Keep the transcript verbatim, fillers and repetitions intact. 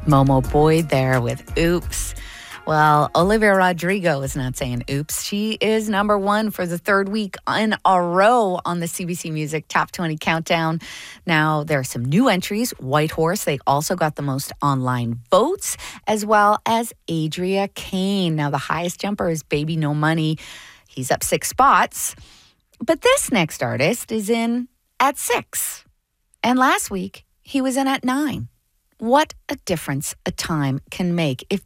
Momo Boyd there with Oops. Well, Olivia Rodrigo is not saying oops. She is number one for the third week in a row on the C B C Music Top twenty Countdown. Now, there are some new entries. White Horse, they also got the most online votes, as well as Adria Kane. Now, the highest jumper is Baby No Money. He's up six spots. But this next artist is in at six. And last week, he was in at nine. What a difference a time can make. If